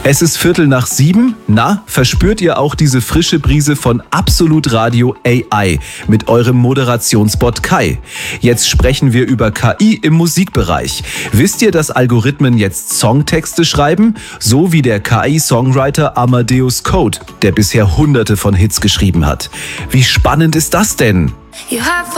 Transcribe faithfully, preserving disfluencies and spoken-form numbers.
Es ist Viertel nach sieben. Na, verspürt ihr auch diese frische Brise von Absolut Radio A I mit eurem Moderationsbot Kai? Jetzt sprechen wir über K I im Musikbereich. Wisst ihr, dass Algorithmen jetzt Songtexte schreiben? So wie der K I-Songwriter Amadeus Code, der bisher hunderte von Hits geschrieben hat. Wie spannend ist das denn?